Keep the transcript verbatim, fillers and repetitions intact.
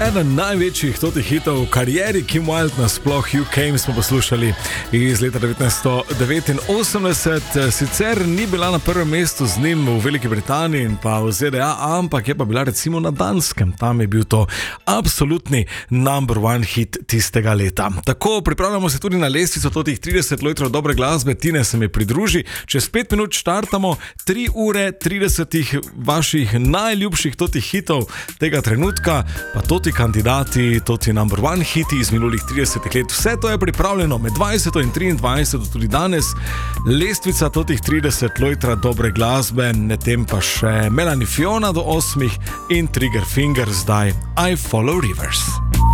Eden največjih totih hitov v karieri Kim Wilde, nasploh You Came, smo poslušali iz leta devetnajststo devetinosemdeset. Sicer ni bila na prvem mestu z njim v Veliki Britaniji in pa v Z D A, ampak je pa bila recimo na Danskem. Tam je bil to absolutni number one hit tistega leta. Tako, pripravljamo se tudi na lestvico totih trideset lojtrov dobre glasbe. Tine se mi pridruži. Čez pet minut štartamo tri ure trideset vaših najljubših totih hitov tega trenutka, pa toti kandidati, toti number one hiti iz minulih tridesetih let. Vse to je pripravljeno med dvajseto in triindvajseto tudi danes. Lestvica totih trideset lojtra dobre glasbe, medtem pa še Melanie Fiona do osmih in Trigger Finger zdaj I Follow Rivers.